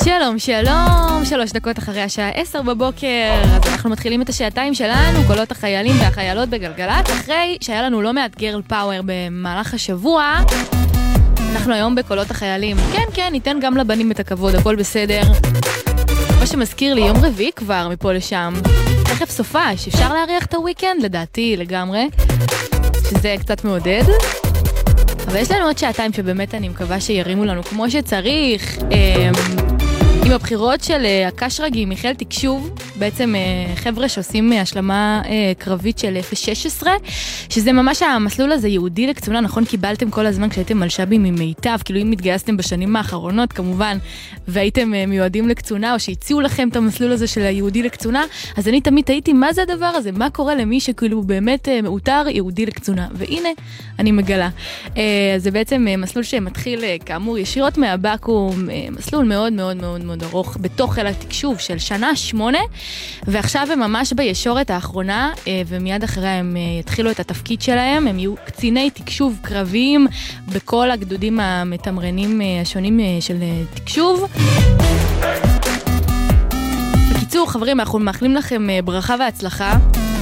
שלום, שלום, 3 דקות אחרי השעה 10 בבוקר, אז אנחנו מתחילים את השעתיים שלנו, קולות החיילים והחיילות בגלגלת, אחרי שהיה לנו לא מעט גרל פאוור במהלך השבוע, אנחנו היום בקולות החיילים. כן, כן, ניתן גם לבנים את הכבוד, הכל בסדר. מה שמזכיר לי, יום רביעי כבר מפה לשם, תכף סופש, אפשר להריח את הוויקנד? לדעתי, לגמרי, שזה קצת מעודד. אבל יש לנו עוד שעתיים שבאמת אני מקווה שירימו לנו כמו שצריך, עם הבחירות של הקשרגי מיכאל תקשוב, בעצם חבר'ה שעושים השלמה קרבית של 0-16, שזה ממש המסלול הזה יהודי לקצונה, נכון? קיבלתם כל הזמן כשהייתם מלשבים עם מיטב, כאילו אם התגייסתם בשנים האחרונות כמובן, והייתם מיועדים לקצונה, או שהציעו לכם את המסלול הזה של היהודי לקצונה, אז אני תמיד הייתי, מה זה הדבר הזה? מה קורה למי שכאילו באמת מאותר יהודי לקצונה? והנה, אני מגלה. זה בעצם מסלול שמתחיל כאמור ישירות מהבקו"ם, מסלול מאוד מאוד מאוד מאוד ארוך בתוך חיל התקשוב של שנה 8, ועכשיו הם ממש בישורת האחרונה, ומיד אחריה הם יתחילו את התפקיד שלהם, הם יהיו קציני תקשוב קרביים בכל הגדודים המתמרנים השונים של תקשוב. בקיצור, חברים, אנחנו מאחלים לכם ברכה והצלחה.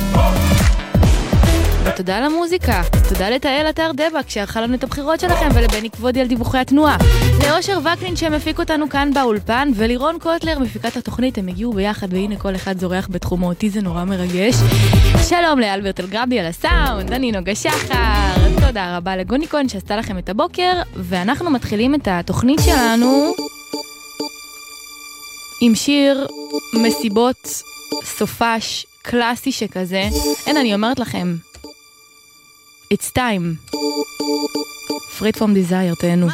ותודה על המוזיקה, תודה לתאל אתר דבק שערכה לנו את הבחירות שלכם, ולבני כבודי על דיווחי התנועה, לאושר וקנין שמפיק אותנו כאן באולפן, ולירון קוטלר מפיקת התוכנית. הם הגיעו ביחד והנה כל אחד זורח בתחומו, אותי זה נורא מרגש. שלום לאלברט אלגרבי על הסאונד, אני נוגה שחר, תודה רבה לגוניקון שעשתה לכם את הבוקר, ואנחנו מתחילים את התוכנית שלנו עם שיר מסיבות סופש קלאסי שכזה. אין, אני אומרת לכם, It's time. Freed from desire, תהנו.